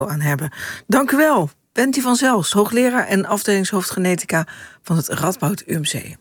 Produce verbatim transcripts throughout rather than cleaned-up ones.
aan hebben. Dank u wel, Benty van Zelst, hoogleraar en afdelingshoofd genetica van het Radboud U M C.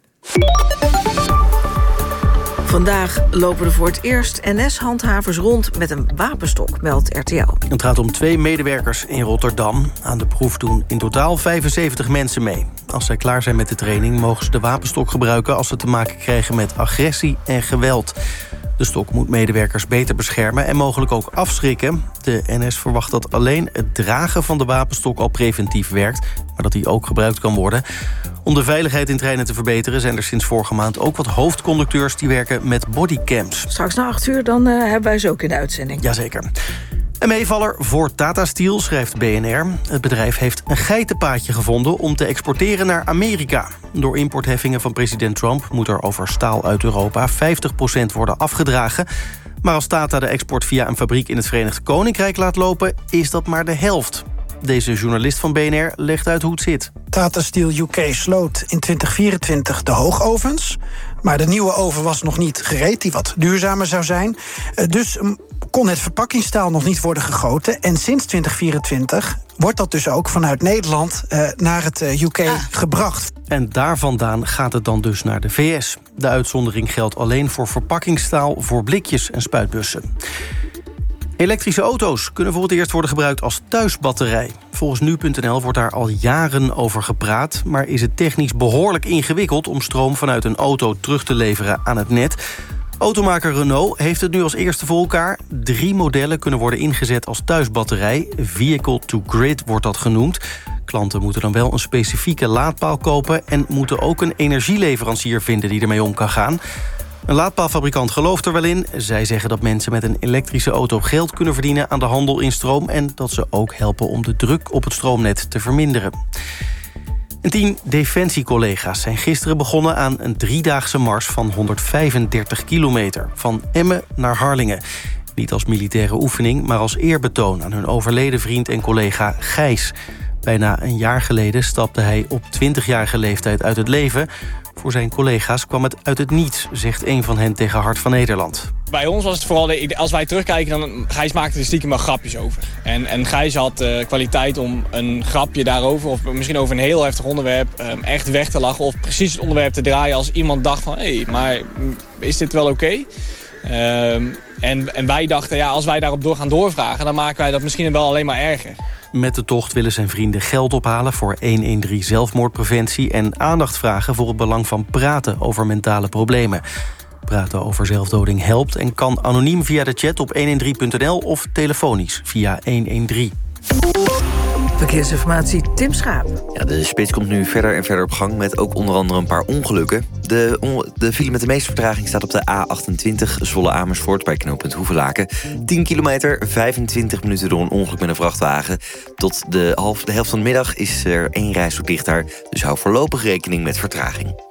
Vandaag lopen er voor het eerst N S-handhavers rond met een wapenstok, meldt R T L. Het gaat om twee medewerkers in Rotterdam. Aan de proef doen in totaal vijfenzeventig mensen mee. Als zij klaar zijn met de training mogen ze de wapenstok gebruiken als ze te maken krijgen met agressie en geweld. De stok moet medewerkers beter beschermen en mogelijk ook afschrikken. De N S verwacht dat alleen het dragen van de wapenstok al preventief werkt, maar dat die ook gebruikt kan worden. Om de veiligheid in treinen te verbeteren zijn er sinds vorige maand ook wat hoofdconducteurs die werken met bodycams. Straks na acht uur dan uh, hebben wij ze ook in de uitzending. Jazeker. Een meevaller voor Tata Steel, schrijft B N R. Het bedrijf heeft een geitenpaadje gevonden om te exporteren naar Amerika. Door importheffingen van president Trump moet er over staal uit Europa vijftig procent worden afgedragen. Maar als Tata de export via een fabriek in het Verenigd Koninkrijk laat lopen, is dat maar de helft. Deze journalist van B N R legt uit hoe het zit. Tata Steel U K sloot in twintig vierentwintig de hoogovens. Maar de nieuwe oven was nog niet gereed, die wat duurzamer zou zijn. Dus kon het verpakkingsstaal nog niet worden gegoten. En sinds twintig vierentwintig wordt dat dus ook vanuit Nederland uh, naar het uh, U K ah. gebracht. En daar vandaan gaat het dan dus naar de V S. De uitzondering geldt alleen voor verpakkingsstaal voor blikjes en spuitbussen. Elektrische auto's kunnen voor het eerst worden gebruikt als thuisbatterij. Volgens nu punt n l wordt daar al jaren over gepraat, maar is het technisch behoorlijk ingewikkeld om stroom vanuit een auto terug te leveren aan het net. Automaker Renault heeft het nu als eerste voor elkaar. Drie modellen kunnen worden ingezet als thuisbatterij. Vehicle to Grid wordt dat genoemd. Klanten moeten dan wel een specifieke laadpaal kopen en moeten ook een energieleverancier vinden die ermee om kan gaan. Een laadpaalfabrikant gelooft er wel in. Zij zeggen dat mensen met een elektrische auto geld kunnen verdienen aan de handel in stroom en dat ze ook helpen om de druk op het stroomnet te verminderen. En tien defensiecollega's zijn gisteren begonnen aan een driedaagse mars van honderdvijfendertig kilometer. Van Emmen naar Harlingen. Niet als militaire oefening, maar als eerbetoon aan hun overleden vriend en collega Gijs. Bijna een jaar geleden stapte hij op twintigjarige leeftijd uit het leven. Voor zijn collega's kwam het uit het niets, zegt een van hen tegen Hart van Nederland. Bij ons was het vooral, de, als wij terugkijken, dan Gijs maakte er stiekem maar grapjes over. En, en Gijs had de kwaliteit om een grapje daarover, of misschien over een heel heftig onderwerp, um, echt weg te lachen. Of precies het onderwerp te draaien als iemand dacht van, hé, hey, maar is dit wel oké? Okay? Um, en, en wij dachten, ja, als wij daarop door gaan doorvragen, dan maken wij dat misschien wel alleen maar erger. Met de tocht willen zijn vrienden geld ophalen voor honderddertien zelfmoordpreventie en aandacht vragen voor het belang van praten over mentale problemen. Praten over zelfdoding helpt en kan anoniem via de chat op honderddertien punt n l of telefonisch via honderddertien. Verkeersinformatie, Tim Schaap. Ja, de spits komt nu verder en verder op gang met ook onder andere een paar ongelukken. De, on, de file met de meeste vertraging staat op de A achtentwintig Zwolle-Amersfoort bij knooppunt Hoevelaken. tien kilometer, vijfentwintig minuten door een ongeluk met een vrachtwagen. Tot de, half, de helft van de middag is er één rijstrook dicht daar, dus hou voorlopig rekening met vertraging.